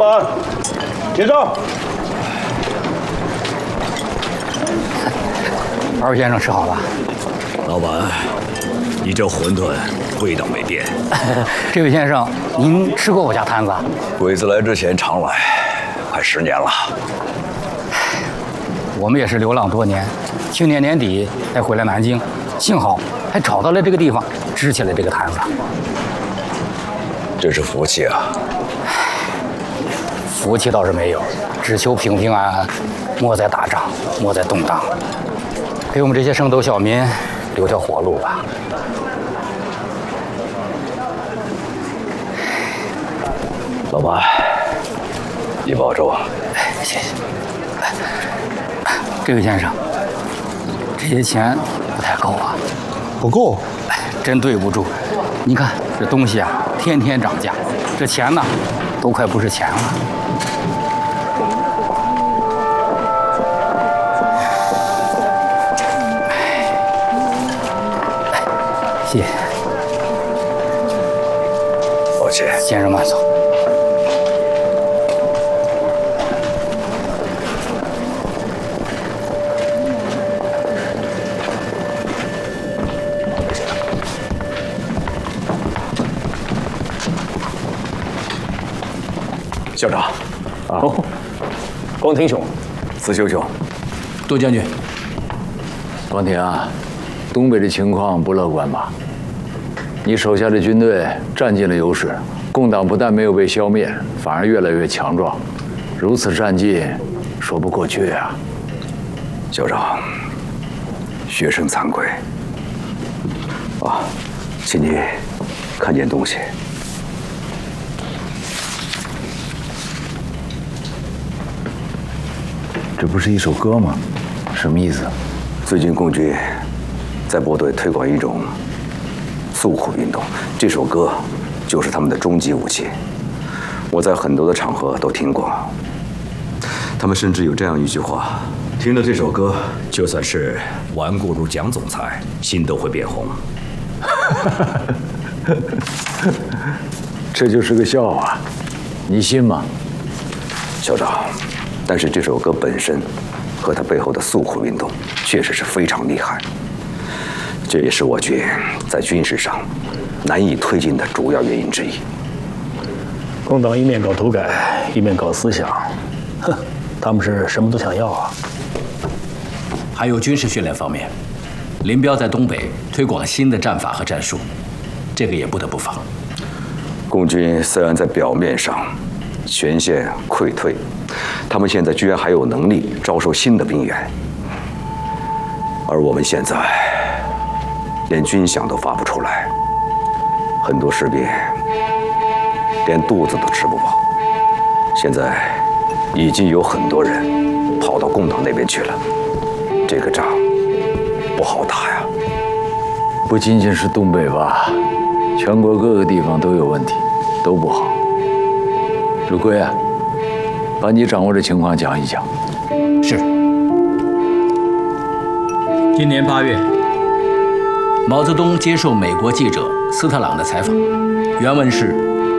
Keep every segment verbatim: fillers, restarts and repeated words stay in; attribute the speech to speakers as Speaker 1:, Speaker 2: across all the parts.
Speaker 1: 板，结账。
Speaker 2: 二位先生吃好了。
Speaker 3: 老板，你这馄饨味道没变。
Speaker 2: 这位先生，您吃过我家摊子？
Speaker 3: 鬼子来之前常来，快十年了。
Speaker 2: 我们也是流浪多年，去年年底才回来南京，幸好还找到了这个地方，支起了这个摊子。
Speaker 3: 真是福气啊！
Speaker 2: 福气倒是没有，只求平平安安，莫再打仗，莫再动荡，给我们这些圣斗小民留条活路吧。
Speaker 3: 老板，你保重。
Speaker 2: 哎，谢谢。这位先生，这些钱不太够啊。
Speaker 1: 不够？
Speaker 2: 哎，真对不住。您看这东西啊，天天涨价，这钱呢，都快不是钱了。谢谢。
Speaker 3: 抱歉，
Speaker 2: 先生慢走。
Speaker 3: 校长，
Speaker 4: 哦，光庭兄，
Speaker 3: 四秀兄，
Speaker 4: 杜将军，光庭啊，东北的情况不乐观吧？你手下的军队占尽了优势，共党不但没有被消灭，反而越来越强壮。如此战绩，说不过去啊！
Speaker 3: 校长，学生惭愧。啊，请你看件东西。
Speaker 4: 这不是一首歌吗？什么意思？
Speaker 3: 最近共军在部队推广一种诉苦运动，这首歌就是他们的终极武器。我在很多的场合都听过。他们甚至有这样一句话：听了这首歌，就算是顽固如蒋总裁，心都会变红。
Speaker 4: 这就是个笑话，你信吗？
Speaker 3: 校长，但是这首歌本身和它背后的诉苦运动确实是非常厉害，这也是我军在军事上难以推进的主要原因之一。
Speaker 5: 共党一面搞土改，一面搞思想，哼，他们是什么都想要啊。
Speaker 6: 还有军事训练方面，林彪在东北推广新的战法和战术，这个也不得不防。
Speaker 3: 共军虽然在表面上全线溃退，他们现在居然还有能力招收新的兵员，而我们现在连军饷都发不出来，很多士兵连肚子都吃不饱。现在已经有很多人跑到共党那边去了，这个仗不好打呀。
Speaker 4: 不仅仅是东北吧，全国各个地方都有问题，都不好。陆龟啊，把你掌握的情况讲一讲。
Speaker 6: 是。今年八月，毛泽东接受美国记者斯特朗的采访，原文是：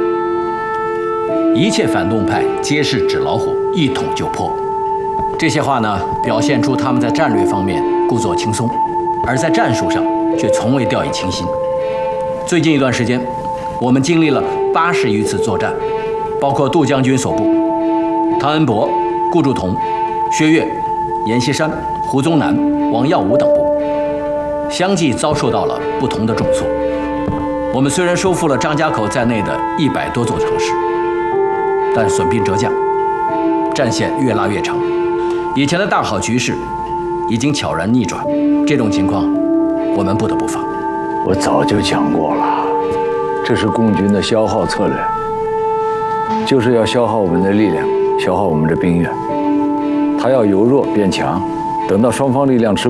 Speaker 6: 一切反动派皆是纸老虎，一捅就破。这些话呢，表现出他们在战略方面故作轻松，而在战术上却从未掉以轻心。最近一段时间，我们经历了八十余次作战，包括杜将军所部、汤恩伯、顾祝同、薛岳、阎锡山、胡宗南、王耀武等部，相继遭受到了不同的重挫。我们虽然收复了张家口在内的一百多座城市，但损兵折将，战线越拉越长，以前的大好局势已经悄然逆转。这种情况，我们不得不防。
Speaker 4: 我早就讲过了，这是共军的消耗策略，就是要消耗我们的力量，消耗我们的兵员。他要由弱变强，等到双方力量持